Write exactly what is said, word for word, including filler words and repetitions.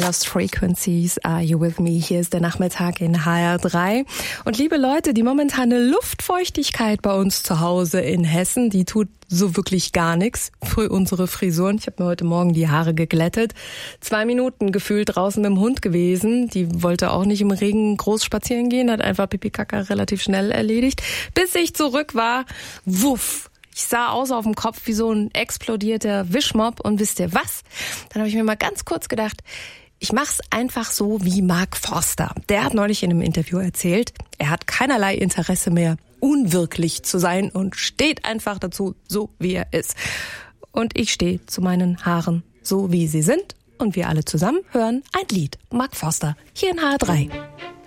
Lost Frequencies, Are You With Me? Hier ist der Nachmittag in H R drei. Und liebe Leute, die momentane Luftfeuchtigkeit bei uns zu Hause in Hessen, die tut so wirklich gar nichts für unsere Frisuren. Ich habe mir heute Morgen die Haare geglättet. Zwei Minuten gefühlt draußen mit dem Hund gewesen. Die wollte auch nicht im Regen groß spazieren gehen, hat einfach Pipi-Kaka relativ schnell erledigt. Bis ich zurück war, wuff. Ich sah aus auf dem Kopf wie so ein explodierter Wischmopp und wisst ihr was? Dann habe ich mir mal ganz kurz gedacht, ich mach's einfach so wie Mark Forster. Der hat neulich in einem Interview erzählt, er hat keinerlei Interesse mehr, unwirklich zu sein und steht einfach dazu, so wie er ist. Und ich stehe zu meinen Haaren, so wie sie sind. Und wir alle zusammen hören ein Lied. Mark Forster, hier in H R drei.